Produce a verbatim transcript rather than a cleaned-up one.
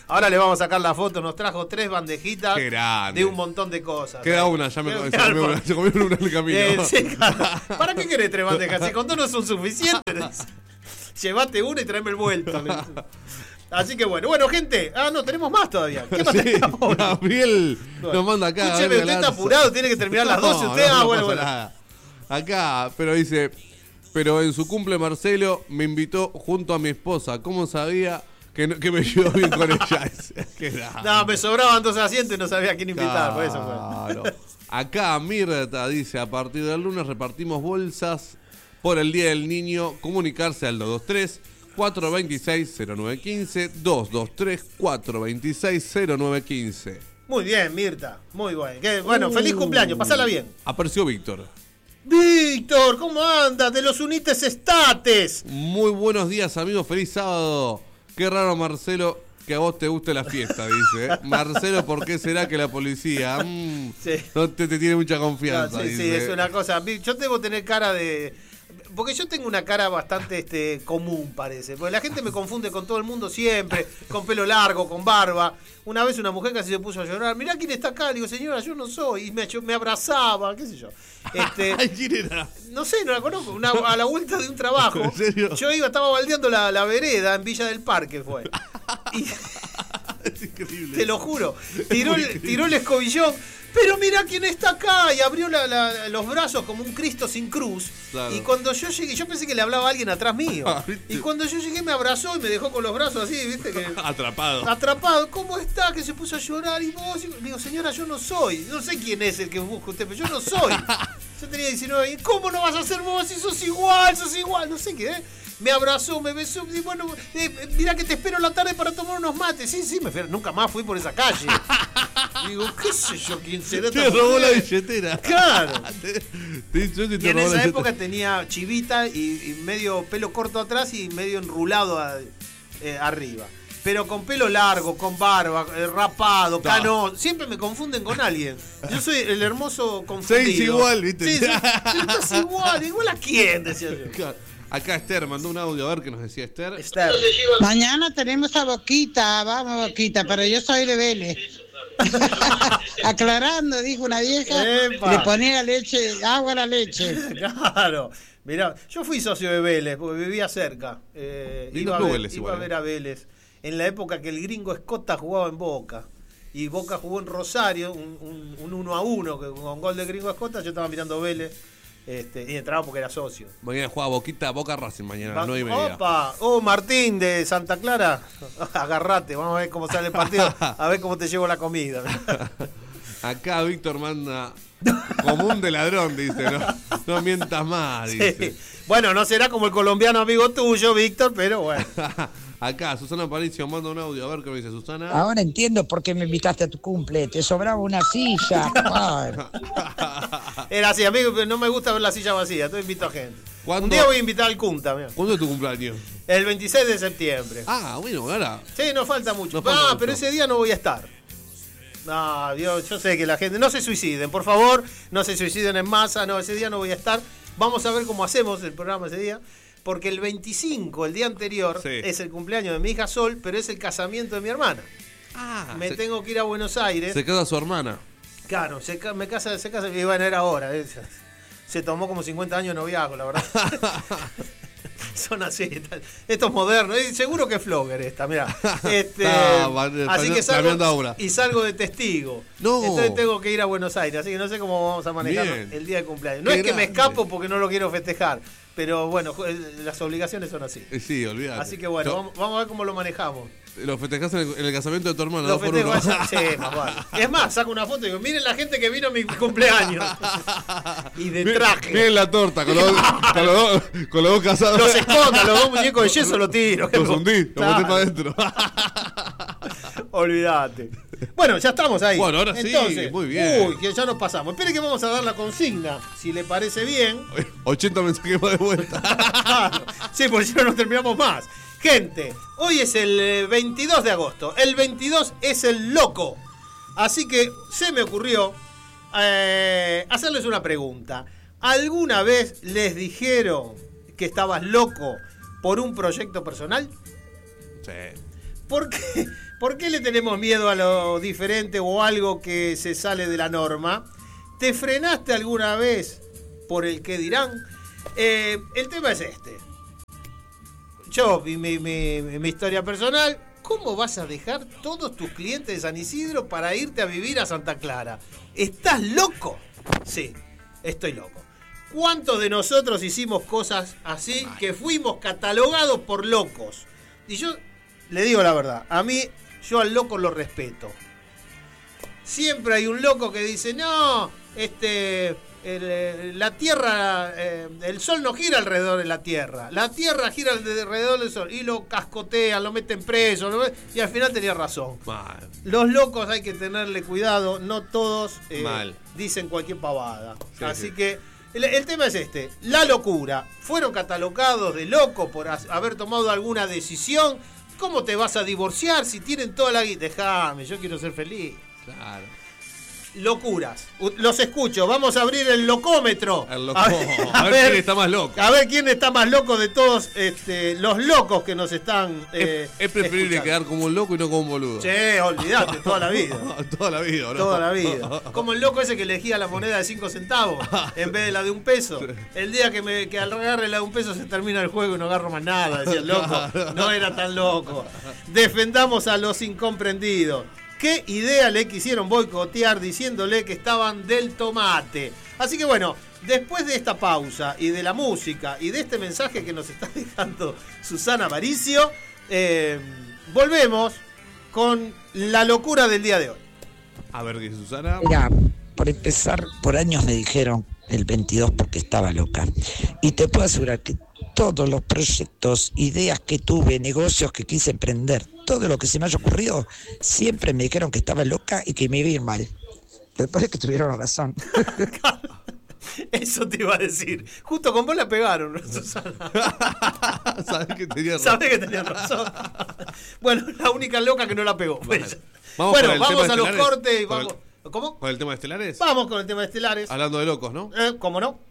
Ahora le vamos a sacar la foto. Nos trajo tres bandejitas de un montón de cosas. Queda una, ya me se comió una, se comió una en el camino. Eh, sí, claro. ¿Para qué querés tres bandejas? Si con dos no son suficientes. Llévate una y tráeme el vuelto. Así que bueno, bueno, gente. Ah, no, tenemos más todavía. ¿Qué más sí, Gabriel bueno, nos manda acá. Escúcheme, usted está apurado, tiene que terminar a las doce. No, usted, no, ah, no bueno, pasa bueno. Nada. Acá, pero dice, pero en su cumple Marcelo me invitó junto a mi esposa. ¿Cómo sabía que, no, que me llevó bien con ella? No, me sobraban dos asientos y no sabía a quién invitar, claro, por eso fue. Acá Mirta dice, a partir del lunes repartimos bolsas por el Día del Niño. Comunicarse al dos dos tres, cuatro dos seis, cero nueve uno cinco, dos dos tres, cuatro dos seis, cero nueve uno cinco. Muy bien, Mirta, muy bueno. Qué, bueno, uh, feliz cumpleaños, pasala bien. Apareció Víctor. Víctor, ¿cómo andas? De los Unites Estates. Muy buenos días, amigos, feliz sábado. Qué raro, Marcelo, que a vos te guste la fiesta, dice. Marcelo, ¿por qué será que la policía mm, sí. no te, te tiene mucha confianza? No, sí, dice. sí, es una cosa. Yo debo tener cara de... Porque yo tengo una cara bastante este, común, parece. Porque la gente me confunde con todo el mundo siempre, con pelo largo, con barba. Una vez una mujer casi se puso a llorar. Mirá quién está acá. Le digo, señora, yo no soy. Y me, me abrazaba, qué sé yo. Este, ¿Quién era? No sé, no la conozco. Una, a la vuelta de un trabajo. ¿En serio? Yo iba, estaba baldeando la, la vereda en Villa del Parque, fue. Y, es increíble. Te lo juro. Tiró el, tiró el escobillón. Pero mira quién está acá. Y abrió la, la, los brazos como un Cristo sin cruz. Claro. Y cuando yo llegué, yo pensé que le hablaba a alguien atrás mío. Y cuando yo llegué me abrazó y me dejó con los brazos así, ¿viste? Que, atrapado. Atrapado. ¿Cómo está? Que se puso a llorar. Y vos, y, digo, señora, yo no soy. No sé quién es el que busca usted, pero yo no soy. Yo tenía diecinueve años. ¿Cómo no vas a ser vos si sos igual? Sos igual. No sé qué, ¿eh? Me abrazó, me besó, y bueno, eh, mira que te espero en la tarde para tomar unos mates. Sí, sí, me fui, nunca más fui por esa calle. Digo, qué sé yo, quién será. Te robó mujer? La billetera. Claro. te, te, te, te y en esa época tenía chivita y, y medio pelo corto atrás y medio enrulado a, eh, arriba. Pero con pelo largo, con barba, eh, rapado, no. Cano. Siempre me confunden con alguien. Yo soy el hermoso confundido. Seis igual, ¿viste? Sí, sí, estás igual. ¿Igual a quién? Decía yo. Claro. Acá Esther mandó un audio, a ver qué nos decía Esther. Esther. Mañana tenemos a Boquita, vamos Boquita, pero yo soy de Vélez. Aclarando, dijo una vieja, Epa. Le ponía leche, agua a la leche. Claro. Mirá, yo fui socio de Vélez, porque vivía cerca. Eh, iba a ver, Vélez, iba igual, a, ver a Vélez. En la época que el gringo Escota jugaba en Boca. Y Boca jugó en Rosario, un, un, un uno a uno, que con gol de gringo Escota, yo estaba mirando Vélez. Este, y entraba porque era socio. Mañana juega Boquita, Boca Racing mañana a las nueve y media. Opa, oh Martín de Santa Clara, agarrate, vamos a ver cómo sale el partido, a ver cómo te llevo la comida. Acá Víctor manda común de ladrón, dice, no, no mientas más, dice. Sí. Bueno, no será como el colombiano amigo tuyo, Víctor, pero bueno. Acá Susana Aparicio manda un audio, a ver qué me dice Susana. Ahora entiendo por qué me invitaste a tu cumple, te sobraba una silla. Era así, amigo, pero no me gusta ver la silla vacía, entonces invito a gente. ¿Cuándo? Un día voy a invitar al Cunta. Mira. ¿Cuándo es tu cumpleaños? El veintiséis de septiembre. Ah, bueno, ahora. Sí, no falta mucho. No falta ah, mucho. Pero ese día no voy a estar. No, Dios, yo sé que la gente... No se suiciden, por favor, no se suiciden en masa, no, ese día no voy a estar. Vamos a ver cómo hacemos el programa ese día. Porque el veinticinco, el día anterior, sí. Es el cumpleaños de mi hija Sol, pero es el casamiento de mi hermana. Ah, me se, tengo que ir a Buenos Aires. Se casa su hermana. Claro, se, me casa, se casa, y bueno, era ahora. Eh. Se tomó como cincuenta años de noviazgo, la verdad. Son así, estos modernos. Seguro que es flogger esta, mirá. Este, no, man, así que salgo y salgo de testigo. No. Entonces tengo que ir a Buenos Aires, así que no sé cómo vamos a manejar Bien. El día de cumpleaños. No Qué es grande. Que me escapo porque no lo quiero festejar. Pero bueno, las obligaciones son así. Sí, olvídate. Así que bueno, vamos, vamos a ver cómo lo manejamos. Lo festejás en el, en el casamiento de tu hermano. Lo festejo allá, sí, más vale. Es más, saco una foto y digo, miren la gente que vino a mi cumpleaños. Y de traje. Miren la torta, con los, con los, dos, con los dos casados. Los escondas, los dos muñecos de yeso los tiro. Los hundí, los claro. Metí para adentro. Olvídate. Bueno, ya estamos ahí. Bueno, ahora Entonces, sí, muy bien. Uy, que ya nos pasamos. Espere que vamos a dar la consigna, si le parece bien. ochenta mensajes más de vuelta. Claro. Sí, porque si no, no terminamos más. Gente, hoy es el veintidós de agosto. El veintidós es el loco. Así que se me ocurrió eh, hacerles una pregunta. ¿Alguna vez les dijeron que estabas loco por un proyecto personal? Sí. ¿por qué, ¿por qué le tenemos miedo a lo diferente o algo que se sale de la norma? ¿Te frenaste alguna vez por el qué dirán? Eh, el tema es este. Yo, mi, mi, mi, mi historia personal, ¿cómo vas a dejar todos tus clientes de San Isidro para irte a vivir a Santa Clara? ¿Estás loco? Sí, estoy loco. ¿Cuántos de nosotros hicimos cosas así que fuimos catalogados por locos? Y yo le digo la verdad, a mí, yo al loco lo respeto. Siempre hay un loco que dice, no, este, el, la Tierra, eh, el Sol no gira alrededor de la Tierra, la Tierra gira alrededor del Sol, y lo cascotean, lo meten preso, lo, y al final tenía razón. Mal. Los locos hay que tenerle cuidado, no todos eh, Mal. dicen cualquier pavada. Sí, Así sí. que el, el tema es este, la locura. Fueron catalogados de locos por as, haber tomado alguna decisión. ¿Cómo te vas a divorciar si tienen toda la guita? Déjame, yo quiero ser feliz. Claro. Locuras. Los escucho. Vamos a abrir el locómetro. El loco. A ver, a ver quién está más loco. A ver quién está más loco de todos este, los locos que nos están eh, es, es preferible escuchando. quedar como un loco y no como un boludo. Che, olvidate, toda la vida. Toda la vida, ¿no? Toda la vida. Como el loco ese que elegía la moneda de cinco centavos en vez de la de un peso. El día que, me, que al agarre la de un peso se termina el juego y no agarro más nada. Decía el loco. No era tan loco. Defendamos a los incomprendidos. ¿Qué idea le quisieron boicotear diciéndole que estaban del tomate? Así que bueno, después de esta pausa y de la música y de este mensaje que nos está dejando Susana Maricio, eh, volvemos con la locura del día de hoy. A ver, ¿qué Susana? Mira, por empezar, por años me dijeron el veintidós porque estaba loca. Y te puedo asegurar que todos los proyectos, ideas que tuve, negocios que quise emprender, todo lo que se me haya ocurrido, siempre me dijeron que estaba loca y que me iba a ir mal. Después es que tuvieron razón. Eso te iba a decir. Justo con vos la pegaron, ¿no, Susana? Sabés que tenía razón. Sabés que tenía razón. Bueno, la única loca que no la pegó. Vale. Pues. Vamos Bueno, con el vamos tema a los estelares. cortes y Con vamos. el- ¿Cómo? ¿Con el tema de estelares? Vamos con el tema de estelares. Hablando de locos, ¿no? Eh, ¿Cómo no?